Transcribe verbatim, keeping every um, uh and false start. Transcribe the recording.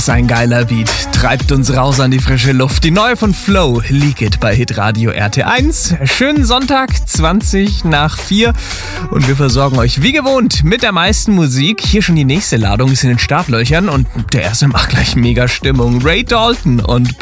Sein geiler Beat treibt uns raus an die frische Luft. Die neue von Flow, Leak It bei Hitradio R T eins. Schönen Sonntag, zwanzig nach vier. Und wir versorgen euch wie gewohnt mit der meisten Musik. Hier schon die nächste Ladung ist in den Startlöchern und der erste macht gleich mega Stimmung. Ray Dalton und